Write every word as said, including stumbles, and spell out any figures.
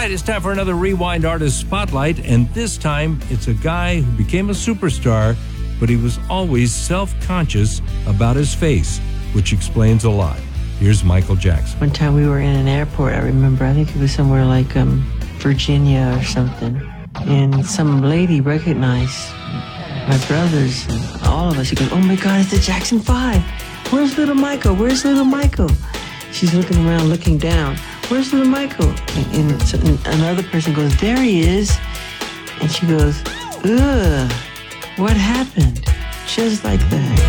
right, it's time for another Rewind Artist Spotlight, and this time it's a guy who became a superstar, but he was always self-conscious about his face, which explains a lot. Here's Michael Jackson. One time we were in an airport, I remember, I think it was somewhere like um, Virginia or something, and some lady recognized my brothers and all of us. She goes, "Oh my God, it's the Jackson Five. Where's little Michael? Where's little Michael?" She's looking around, looking down. "Where's little Michael?" And, and, so, and another person goes, "There he is." And she goes, "Ugh, what happened?" Just like that.